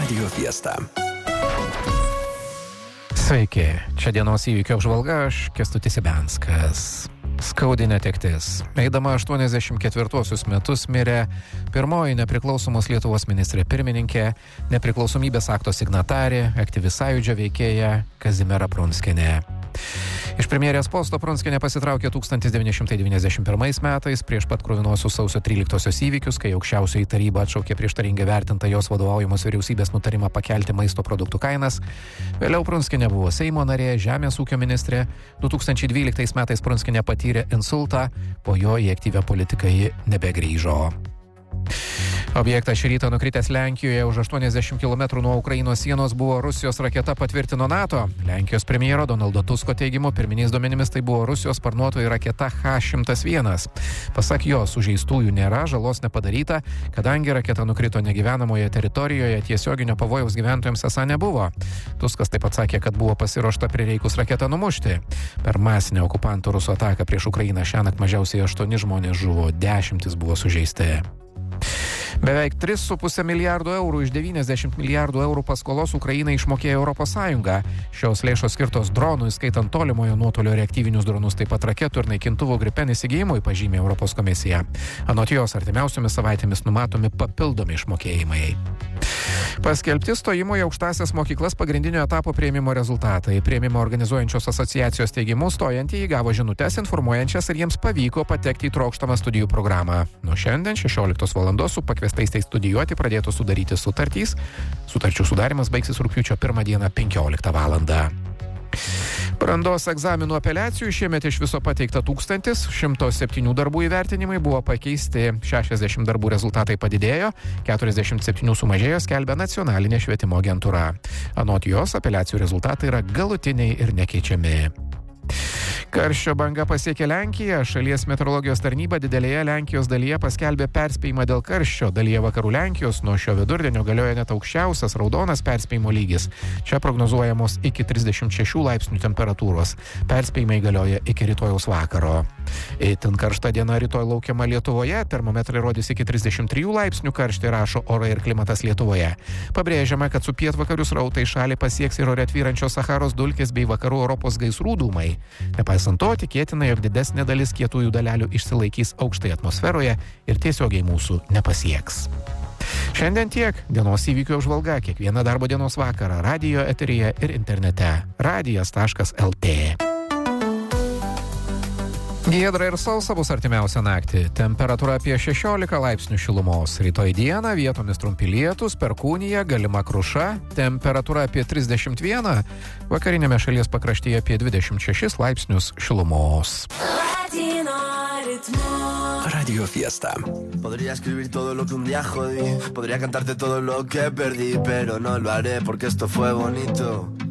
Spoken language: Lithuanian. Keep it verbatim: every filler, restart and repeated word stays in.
Radio Fiesta. Sveiki, čia dienos įvykių apžvalga, aš Kęstutis Ibenskas. Skaudi netektis. Eidama aštuoniasdešimt ketvirtuosius metus mirė pirmoji nepriklausomos Lietuvos ministrė pirmininkė, nepriklausomybės akto signatarė, aktyvi sąjūdžio veikėja Kazimiera Prunskienė. Iš premjerės posto Prunskienė pasitraukė tūkstantis devyni šimtai devyniasdešimt pirmais metais prieš pat kruvinuosius sausio tryliktosios įvykius, kai aukščiausioji taryba atšaukė prieštaringai vertintą jos vadovaujamos vyriausybės nutarimą pakelti maisto produktų kainas. Vėliau Prunskienė buvo Seimo narė, žemės ūkio ministrė. du tūkstančiai dvyliktais metais Prunskienė patyrė insultą, po jo į aktyvią politiką ji nebegrįžo. Objektas šį rytą nukritęs Lenkijoje už aštuoniasdešimt kilometrų nuo Ukrainos sienos buvo Rusijos raketa, patvirtino NATO. Lenkijos premjero Donaldo Tusko teigimu, pirminiais duomenimis tai buvo Rusijos sparnuotoji raketa H šimtas vienas. Pasak jos, sužeistųjų nėra, žalos nepadaryta, kadangi raketa nukrito negyvenamoje teritorijoje, tiesioginio pavojaus gyventojams esą nebuvo. Tuskas taip pat sakė, kad buvo pasiruošta prireikus raketą numušti. Per masinę okupantų rusų ataką prieš Ukrainą šiąnakt mažiausiai aštuoni žmonės žuvo, dešimtis buvo sužeisti. Beveik tris su puse milijardo eurų iš devyniasdešimt milijardų eurų paskolos Ukrainai išmokėjo Europos Sąjunga. Šios lėšos skirtos dronų, įskaitant tolimojo nuotolio reaktyvinius dronus, taip pat raketų ir naikintuvų Gripen įsigijimui, pažymė Europos komisija. Anot jos, artimiausiomis savaitėmis numatomi papildomi išmokėjimai. Paskelbti stojimo į aukštąsias mokyklas pagrindinio etapo priėmimo rezultatai. Priėmimo organizuojančios asociacijos teigimu, stojantieji gavo žinutes informuojančias, ar jiems pavyko patekti į trokštamą studijų programą. Nuo šiandien šešioliktos valandos su pakviestaisiais studijuoti pradėtų sudaryti sutartys. Sutarčių sudarimas baigsis rugpjūčio pirmą dieną penkioliktą valandą. Brandos egzaminų apeliacijų šiemet iš viso pateikta tūkstantis, šimtas septyni darbų įvertinimai buvo pakeisti, šešiasdešimt darbų rezultatai padidėjo, keturiasdešimt septyni sumažėjo, skelbia nacionalinė švietimo agentūra. Anot jos, apeliacijų rezultatai yra galutiniai ir nekeičiami. Karščio banga pasiekė Lenkiją. Šalies meteorologijos tarnyba didelėje Lenkijos dalyje paskelbė perspėjimą dėl karščio. Dalyje vakarų Lenkijos nuo šio vidurdienio galioja net aukščiausias raudonas perspėjimo lygis. Čia prognozuojamos iki trisdešimt šešių laipsnių temperatūros. Perspėjimai galioja iki rytojaus vakaro. Itin karšta diena rytoj laukiama Lietuvoje. Termometrai rodys iki trisdešimt trijų laipsnių karštį, rašo Orai ir klimatas Lietuvoje. Pabrėžiama, kad su pietvakarių srautai šalį pasieks ir ore tvyrančios Sacharos dulkės bei vakarų Europos gaisrų dūmai. Nepaisant to, tikėtina, jog didesnė dalis kietųjų dalelių išsilaikys aukštai atmosferoje ir tiesiogiai mūsų nepasieks. Šiandien tiek. Dienos įvykių apžvalga kiekvieną darbo dienos vakarą radijo eteryje ir internete. radijas taškas el tė. Giedra ir sausa bus artimiausią naktį. Temperatūra apie šešiolika laipsnių šilumos. Rytoj dieną vietomis trumpi lietūs, perkūnija, galima kruša. Temperatūra apie trisdešimt vieną. Vakarinėme šalies pakraštyje apie dvidešimt šešis laipsnius šilumos. Radio Fiesta. Podría escribir todo lo que un día jodí. Podría cantarte todo lo que perdí, pero no lo haré porque esto fue bonito.